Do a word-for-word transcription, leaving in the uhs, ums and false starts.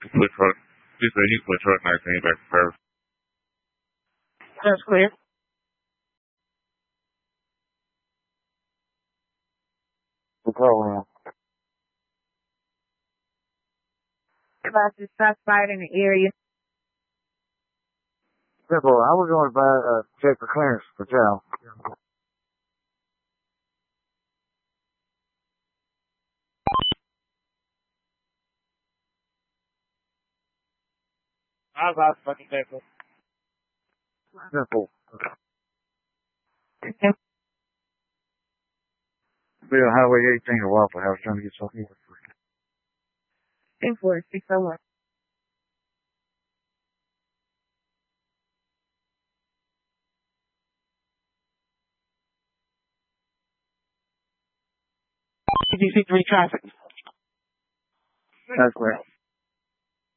Foot truck. She said he put truck nineteen back to Paris. That's clear. The program. About to stop by in the area. Simple. I was going to buy a uh, check for clearance for jail. I was out fucking simple. Simple. Okay. Be on Highway eighteen to Waffle House trying to get something for free. ten four six oh one. D C three traffic. That's clear.